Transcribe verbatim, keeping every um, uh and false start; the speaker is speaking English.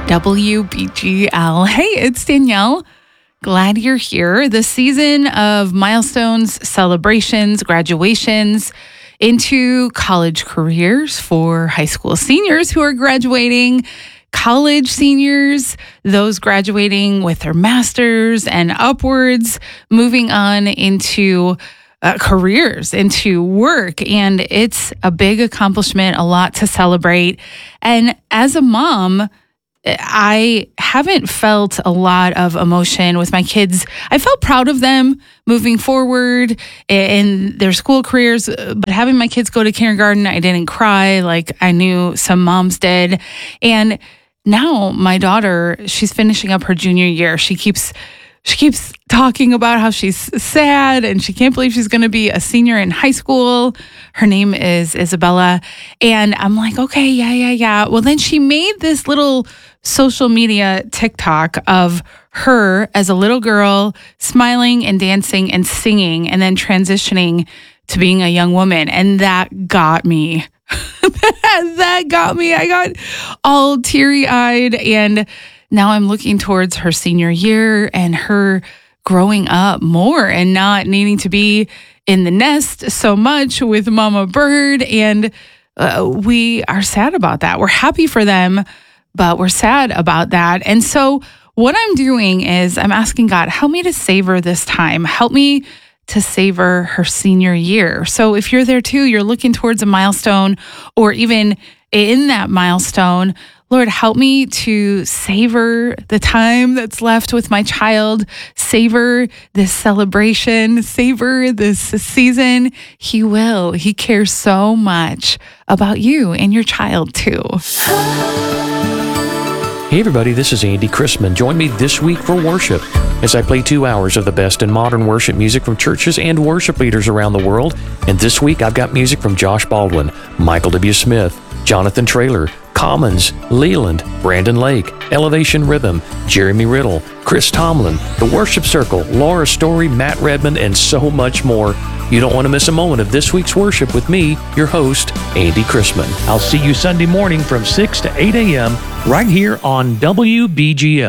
W B G L. Hey, it's Danielle. Glad you're here. The season of milestones, celebrations, graduations into college careers for high school seniors who are graduating, college seniors, those graduating with their masters and upwards, moving on into uh, careers, into work. And it's a big accomplishment, a lot to celebrate. And as a mom, I haven't felt a lot of emotion with my kids. I felt proud of them moving forward in their school careers, but having my kids go to kindergarten, I didn't cry like I knew some moms did. And now my daughter, she's finishing up her junior year. She keeps She keeps talking about how she's sad and she can't believe she's going to be a senior in high school. Her name is Isabella. And I'm like, okay, yeah, yeah, yeah. Well, then she made this little social media TikTok of her as a little girl smiling and dancing and singing and then transitioning to being a young woman. And that got me. that got me. I got all teary-eyed, and now I'm looking towards her senior year and her growing up more and not needing to be in the nest so much with Mama Bird. And uh, we are sad about that. We're happy for them, but we're sad about that. And so what I'm doing is I'm asking God, help me to savor this time. Help me to savor her senior year. So if you're there too, you're looking towards a milestone or even in that milestone, Lord, help me to savor the time that's left with my child, savor this celebration, savor this season. He will. He cares so much about you and your child too. Hey everybody, this is Andy Chrisman. Join me this week for worship as I play two hours of the best in modern worship music from churches and worship leaders around the world. And this week I've got music from Josh Baldwin, Michael W. Smith, Jonathan Traylor, Commons, Leland, Brandon Lake, Elevation Rhythm, Jeremy Riddle, Chris Tomlin, The Worship Circle, Laura Story, Matt Redmond, and so much more. You don't want to miss a moment of this week's worship with me, your host, Andy Chrisman. I'll see you Sunday morning from six to eight a.m. right here on W B G L.